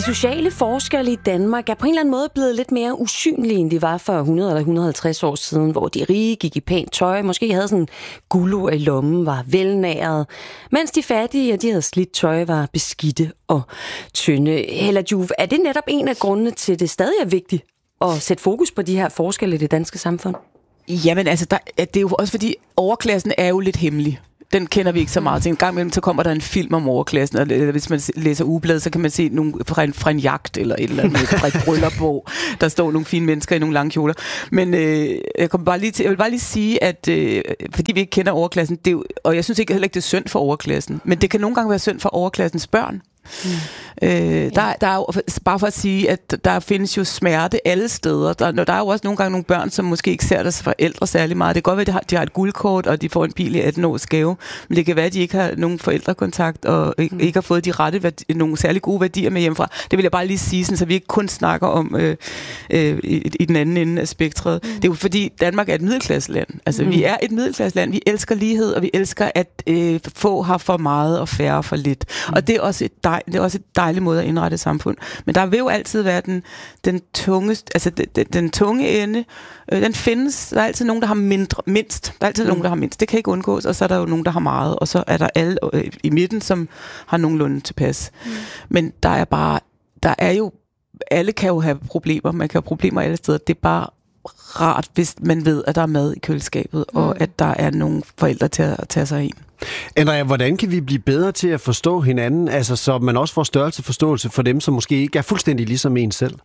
sociale forskelle i Danmark er på en eller anden måde blevet lidt mere usynlige, end de var for 100 eller 150 år siden, hvor de rige gik i pænt tøj, måske havde sådan guldur i lommen, var velnæret, mens de fattige, de havde slidt tøj, var beskidte og tynde. Hella Joof, er det netop en af grundene til, at det stadig er vigtigt at sætte fokus på de her forskelle i det danske samfund? Jamen altså, det er jo også fordi, overklassen er jo lidt hemmelig. Den kender vi ikke så meget til. En gang imellem, så kommer der en film om overklassen, eller hvis man læser ugebladet, så kan man se nogle fra en jagt, eller et eller andet, fra et bryllup, hvor der står nogle fine mennesker i nogle lange kjoler. Men jeg vil bare lige sige, at fordi vi ikke kender overklassen, det er jo, og jeg synes heller ikke, det er synd for overklassen, men det kan nogle gange være synd for overklassens børn. Der er jo, bare for at sige, at der findes jo smerte alle steder. Der er jo også nogle gange nogle børn, som måske ikke ser deres forældre særlig meget. Det kan godt være, at de har et guldkort, og de får en bil i 18 års gave, men det kan være, at de ikke har nogen forældrekontakt, og ikke har fået de rette nogle særlig gode værdier med hjemmefra. Det vil jeg bare lige sige, sådan, så vi ikke kun snakker om i den anden ende af spektret. Det er jo fordi, Danmark er et middelklasseland. Altså, vi er et middelklasseland. Vi elsker lighed, og vi elsker, at få har for meget, og færre for lidt. Og det er også et dejlig måde at indrette et samfund. Men der vil jo altid være den tunge, altså den tunge ende. Den findes. Der er altid nogen, der har mindst. Der er altid nogen, der har mindst. Det kan ikke undgås. Og så er der jo nogen, der har meget. Og så er der alle i midten, som har nogenlunde tilpas. Men der er jo, alle kan jo have problemer. Man kan have problemer alle steder. Det er bare rart, hvis man ved, at der er mad i køleskabet, og at der er nogle forældre til at tage sig af en. Andrea, hvordan kan vi blive bedre til at forstå hinanden, altså så man også får størrelse forståelse for dem, som måske ikke er fuldstændig ligesom en selv?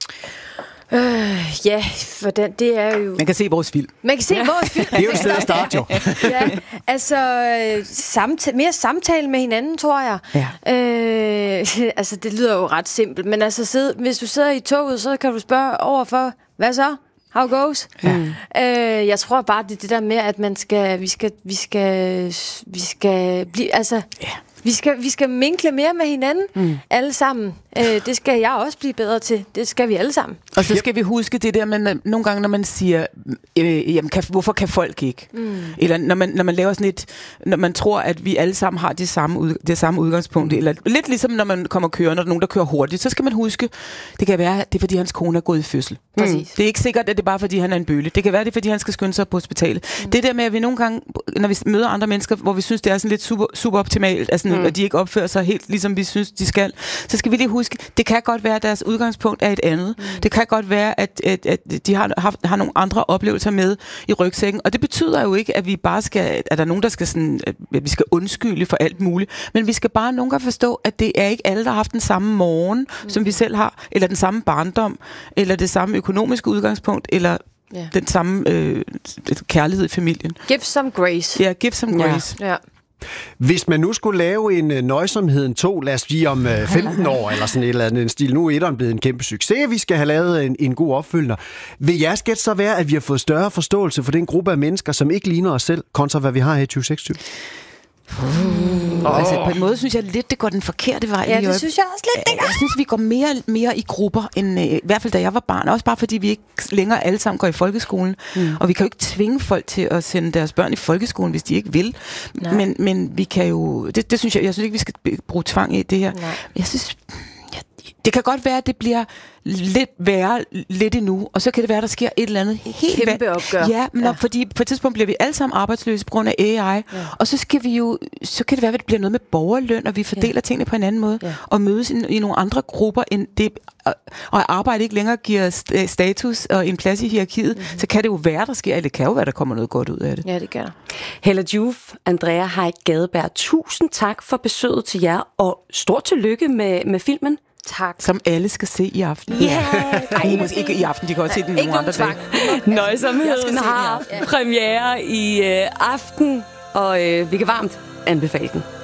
Ja, for det er jo... Man kan se vores film. Man kan se vores film. Det er jo et sted at starte, jo. Ja, altså mere samtale med hinanden, tror jeg. Ja. Altså, det lyder jo ret simpelt, men altså, hvis du sidder i toget, så kan du spørge overfor, hvad så? How goes? Ja. Jeg tror bare, det er det der med, at vi skal blive, altså... Ja. Vi skal minkle mere med hinanden, alle sammen. Det skal jeg også blive bedre til. Det skal vi alle sammen. Og så skal vi huske det der, man nogle gange, når man siger, jamen, hvorfor kan folk ikke? Eller når man laver sådan når man tror, at vi alle sammen har det samme udgangspunkt, eller lidt ligesom når man kommer kørende, når der er nogen, der kører hurtigt, så skal man huske, det kan være, det er fordi hans kone er gået i fødsel. Præcis. Det er ikke sikkert, at det er bare fordi han er en bølle. Det kan være, det er fordi han skal skynde sig på hospitalet. Det der med, at vi nogle gange, når vi møder andre mennesker, hvor vi synes, det er sådan lidt suboptimalt, altså, at de ikke opfører sig helt ligesom vi synes, de skal, så skal vi lige huske, det kan godt være, at deres udgangspunkt er et andet. Det kan godt være, at de har nogle andre oplevelser med i rygsækken, og det betyder jo ikke, at vi bare skal, at der er nogen, der skal sådan, at vi skal undskylde for alt muligt, men vi skal bare nogle gange forstå, at det er ikke alle, der har haft den samme morgen, som vi selv har, eller den samme barndom, eller det samme økonomiske udgangspunkt, eller den samme kærlighed i familien. Give some grace. Ja, give some grace. Ja. Hvis man nu skulle lave en Nøjsomheden 2, lad os sige om 15 år, eller sådan et eller andet stil, nu er etteren blevet en kæmpe succes, vi skal have lavet en god opfølger. Vil jeres gæt så være, at vi har fået større forståelse for den gruppe af mennesker, som ikke ligner os selv, kontra hvad vi har her i 2026? Altså, på en måde synes jeg lidt, det går den forkerte vej. Ja, det synes jeg også lidt. Jeg synes, vi går mere i grupper, end i hvert fald da jeg var barn. Også bare fordi vi ikke længere alle sammen går i folkeskolen. Og vi kan jo ikke tvinge folk til at sende deres børn i folkeskolen, hvis de ikke vil. Men vi kan jo... Det synes jeg synes ikke, vi skal bruge tvang i det her. Nej. Jeg synes... Det kan godt være, at det bliver lidt værre lidt endnu, og så kan det være, at der sker et eller andet helt kæmpe opgør. Ja, men fordi på et tidspunkt bliver vi alle sammen arbejdsløse på grund af AI, og så kan det være, at det bliver noget med borgerløn, og vi fordeler tingene på en anden måde, og mødes i nogle andre grupper end det, og arbejde ikke længere giver status og en plads i hierarkiet, så kan det jo være, der sker, eller det kan jo være, der kommer noget godt ud af det. Ja, det gør der. Hella Joof, Andrea Heick Gadeberg, tusind tak for besøget til jer, og stort tillykke med filmen. Tak. Som alle skal se i aften. Nej, måske ikke i aften, de kan også se den nogle andre dage. Nøjsomheden har premiere i aften, og vi kan varmt anbefale den.